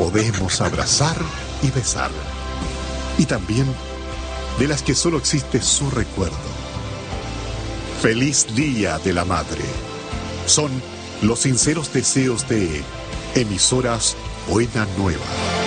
podemos abrazar y besar. Y también de las que solo existe su recuerdo. Feliz Día de la Madre. Son los sinceros deseos de Emisoras Buena Nueva.